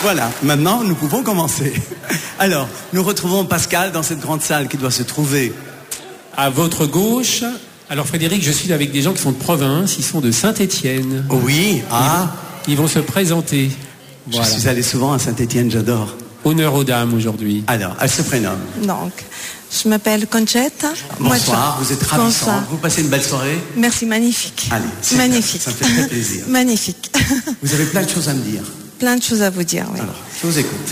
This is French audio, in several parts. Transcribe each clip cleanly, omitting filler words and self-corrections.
Voilà, maintenant nous pouvons commencer. Alors, nous retrouvons Pascal dans cette grande salle qui doit se trouver à votre gauche. Alors Frédéric, je suis avec des gens qui sont de province, ils sont de Saint-Étienne. Oui, Ils vont se présenter. Voilà. Je suis allé souvent à Saint-Étienne, j'adore. Honneur aux dames aujourd'hui. Alors, elle se prénomme. Donc, je m'appelle Concetta. Bonsoir, vous êtes ravissante. Vous passez une belle soirée? Merci, magnifique. Allez, c'est magnifique. Ça me fait très plaisir. Magnifique. Vous avez plein de choses à me dire. Plein de choses à vous dire, oui. Alors, je vous écoute.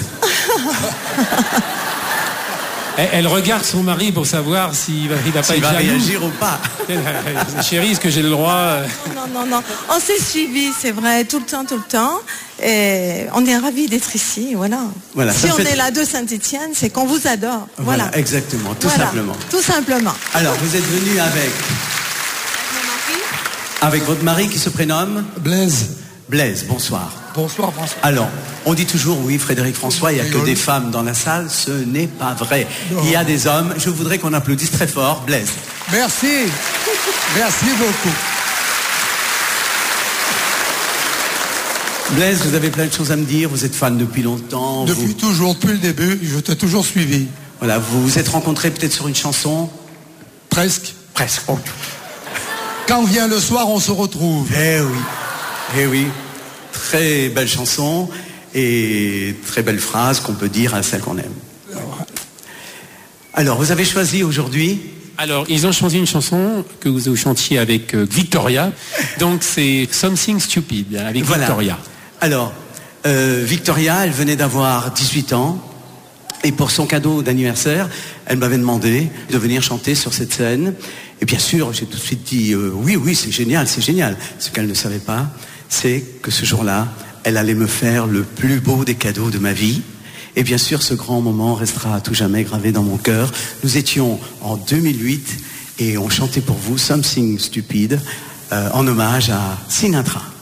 Elle regarde son mari pour savoir s'il va pas S'il va réagir ou pas. Chérie, est-ce que j'ai le droit Non. On s'est suivis, c'est vrai, tout le temps. Et on est ravis d'être ici, voilà. Si on est là de Saint-Étienne, c'est qu'on vous adore. Voilà. Exactement, simplement. Tout simplement. Alors, vous êtes venu avec votre mari qui se prénomme Blaise. Blaise, bonsoir. Bonsoir François. Alors, on dit toujours, oui, Frédéric François, il n'y a que des femmes dans la salle. Ce n'est pas vrai. Non. Il y a des hommes. Je voudrais qu'on applaudisse très fort Blaise. Merci. Merci beaucoup. Blaise, vous avez plein de choses à me dire. Vous êtes fan depuis longtemps. Toujours, depuis le début. Je t'ai toujours suivi. Voilà, vous vous êtes rencontrés peut-être sur une chanson? Presque. Oh. Quand vient le soir, on se retrouve. Eh oui. Très belle chanson et très belle phrase qu'on peut dire à celle qu'on aime. Alors, vous avez choisi aujourd'hui? Alors, ils ont choisi une chanson que vous chantiez avec Victoria. Donc, c'est Something Stupid avec Victoria. Alors, Victoria, elle venait d'avoir 18 ans. Et pour son cadeau d'anniversaire, elle m'avait demandé de venir chanter sur cette scène. Et bien sûr, j'ai tout de suite dit oui, c'est génial. Ce qu'elle ne savait pas, c'est que ce jour-là, elle allait me faire le plus beau des cadeaux de ma vie. Et bien sûr, ce grand moment restera à tout jamais gravé dans mon cœur. Nous étions en 2008 et on chantait pour vous Something Stupid en hommage à Sinatra.